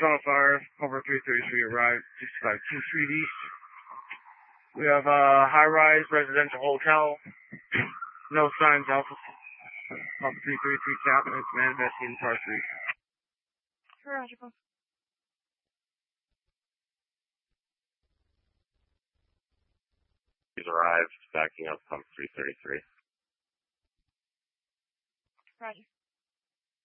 on fire, over 333 arrived, 652 Street East. We have a high-rise residential hotel. No signs alpha. Alpha 333 Captain, it's manifesting Car 3. Roger, boss. He's arrived, backing up pump 333. Roger.